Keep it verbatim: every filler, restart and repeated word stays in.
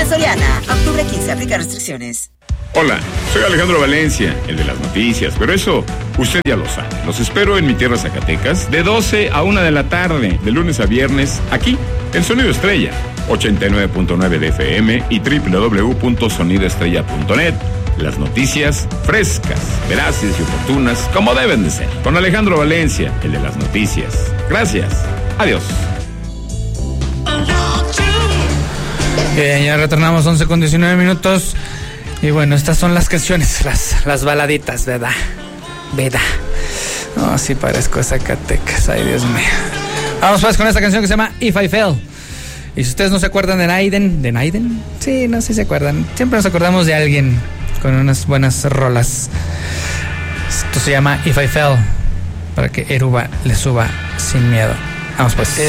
Soriana, octubre quince, aplica restricciones. Hola, soy Alejandro Valencia, el de las noticias, pero eso usted ya lo sabe. Los espero en mi tierra Zacatecas de doce a una de la tarde, de lunes a viernes, aquí, en Sonido Estrella, ochenta y nueve punto nueve de F M y doble u doble u doble u punto sonido estrella punto net. Las noticias frescas, veraces y oportunas, como deben de ser. Con Alejandro Valencia, el de las noticias. Gracias. Adiós. Bien, ya retornamos once con diecinueve minutos. Y bueno, estas son las canciones, las, las baladitas, ¿verdad? ¿Verdad? No, sí parezco Zacatecas, ay Dios mío. Vamos pues con esta canción que se llama If I Fell. Y si ustedes no se acuerdan de Naiden, ¿de Naiden? Sí, no sé si se acuerdan. Siempre nos acordamos de alguien con unas buenas rolas. Esto se llama If I Fell, para que Eruba le suba sin miedo. Vamos pues.